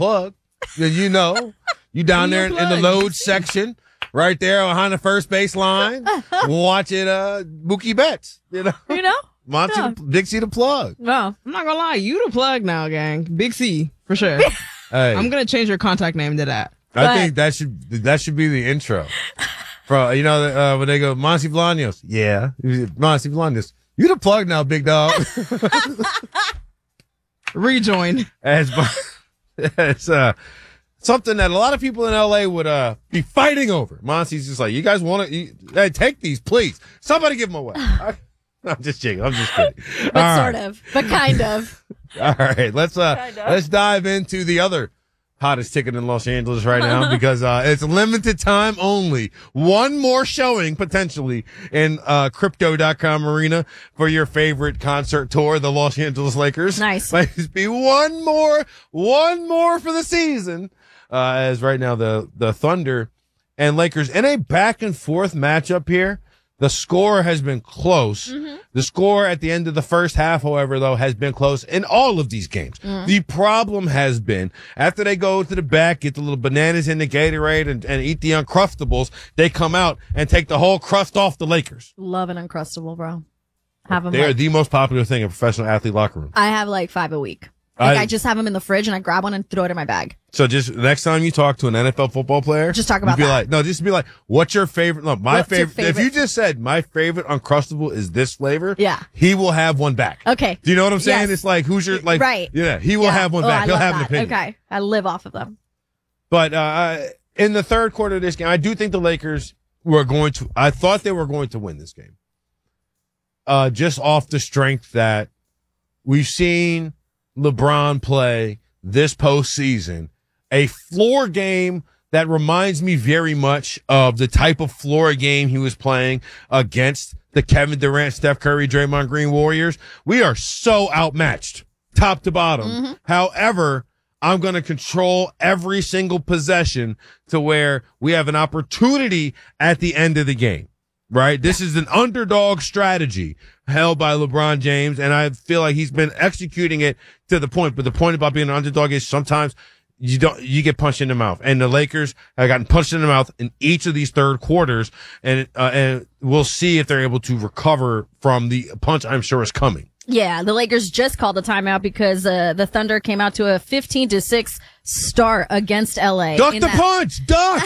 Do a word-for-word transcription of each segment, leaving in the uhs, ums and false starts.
plug, then you know you down there in, in the load section, right there behind the first base line, watching uh Mookie Betts. You know, you know, Monty, yeah. the, Big C the plug. Well, I'm not gonna lie, you the plug now, gang. Big C for sure. Hey, I'm gonna change your contact name to that. I But- think that should that should be the intro. From you know uh, when they go Monty Bolaños, yeah, Monty Bolaños, you the plug now, big dog. Rejoin. As it's uh something that a lot of people in L A would uh be fighting over. Monty's just like, you guys want to hey, take these, please. Somebody give them away. I, I'm just kidding. I'm just kidding. but All sort right. of, but kind of. All right, let's uh Kind of. let's dive into the other hottest ticket in Los Angeles right now because uh it's limited time only. One more showing potentially in uh crypto dot com arena for your favorite concert tour, the Los Angeles Lakers. Nice. Might just be one more, one more for the season. Uh as right now the the Thunder and Lakers in a back and forth matchup here. The score has been close. Mm-hmm. The score at the end of the first half, however, though, has been close in all of these games. Mm. The problem has been after they go to the back, get the little bananas in the Gatorade and, and eat the Uncrustables, they come out and take the whole crust off the Lakers. Love an Uncrustable, bro. Have them. They are Like, the most popular thing in professional athlete locker room. I have like five a week. Like I, I- just have them in the fridge and I grab one and throw it in my bag. So just next time you talk to an N F L football player, Just talk about be that. like, no, just be like, what's your favorite? No, my What's your favorite, If favorite? you just said my favorite Uncrustable is this flavor, Yeah. he will have one back. Okay. Do you know what I'm saying? Yes. It's like, who's your, like, Right. yeah, he will Yeah. have one Oh, back. I He'll love have an that. opinion. Okay. I live off of them. But, uh, in the third quarter of this game, I do think the Lakers were going to, I thought they were going to win this game. Uh, just off the strength that we've seen LeBron play this postseason, a floor game that reminds me very much of the type of floor game he was playing against the Kevin Durant, Steph Curry, Draymond Green Warriors. We are so outmatched, top to bottom. Mm-hmm. However, I'm going to control every single possession to where we have an opportunity at the end of the game, right? This is an underdog strategy held by LeBron James, and I feel like he's been executing it to the point. But the point about being an underdog is sometimes you don't, you get punched in the mouth, and the Lakers have gotten punched in the mouth in each of these third quarters, and uh, and we'll see if they're able to recover from the punch I'm sure is coming. Yeah, the Lakers just called the timeout because uh, the Thunder came out to a fifteen to six start against L A. Duck in the that- punch, duck.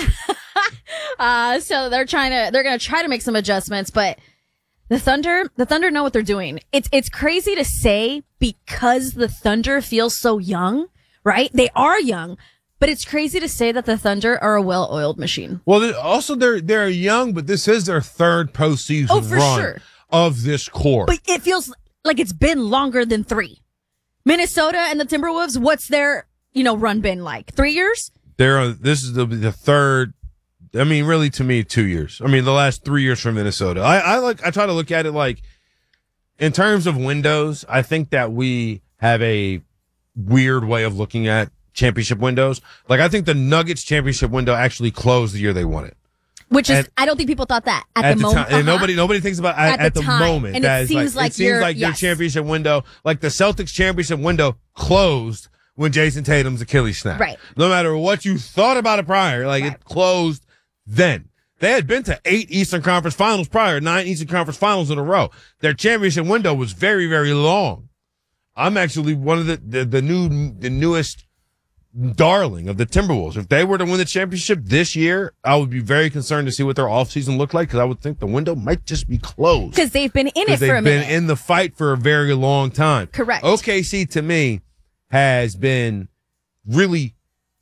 Uh, so they're trying to, they're going to try to make some adjustments, but the Thunder, the Thunder know what they're doing. It's, it's crazy to say because the Thunder feels so young, right? They are young, but it's crazy to say that the Thunder are a well-oiled machine. Well, they- also they're they're young, but this is their third postseason Oh, for run sure. of this core. But it feels like it's been longer than three. Minnesota and the Timberwolves, what's their, you know, run been like? Three years? They're on, this is the the third. I mean, really, to me, two years. I mean, the last three years for Minnesota. I, I like. I try to look at it like, in terms of windows. I think that we have a weird way of looking at championship windows. Like, I think the Nuggets championship window actually closed the year they won it. Which is, At- I don't think people thought that at, At the, the, moment. time, and Uh-huh. nobody nobody thinks about at, At at the the, time. moment. And it that is seems like it seems you're- like their yes. championship window, like the Celtics championship window, closed when Jason Tatum's Achilles snapped. Right. No matter what you thought about it prior, like Right. it closed then. They had been to eight Eastern Conference Finals prior, nine Eastern Conference Finals in a row. Their championship window was very, very long. I'm actually one of the the, the new the newest darling of the Timberwolves. If they were to win the championship this year, I would be very concerned to see what their offseason looked like because I would think the window might just be closed. Because they've been in it Because for they've a been minute. in the fight for a very long time. Correct. O K C to me has been really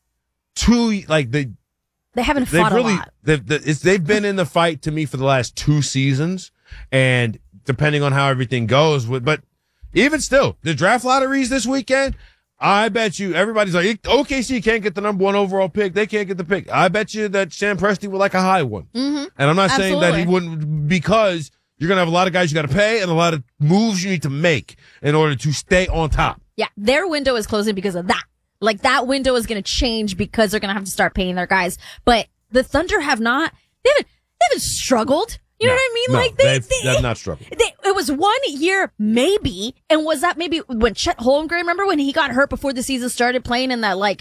too like they They haven't they've fought really a lot. they've the- it's, they've been in the fight to me for the last two seasons, and depending on how everything goes, with but even still, the draft lotteries this weekend. I bet you everybody's like, O K C can't get the number one overall pick. They can't get the pick. I bet you that Sam Presti would like a high one. Mm-hmm. And I'm not saying that he Absolutely. wouldn't because you're going to have a lot of guys you got to pay and a lot of moves you need to make in order to stay on top. Yeah, their window is closing because of that. Like that window is going to change because they're going to have to start paying their guys. But the Thunder have not. They haven't. They haven't struggled. You know No, what I mean? no, like they, they've, they, they've not struggled. They, it was one year, maybe, and was that maybe when Chet Holmgren? Remember when he got hurt before the season started, playing in that like